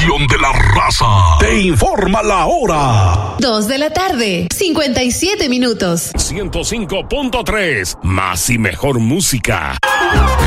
estación de la raza. Te informa la hora. 2:57 PM. 105.3, más y mejor música.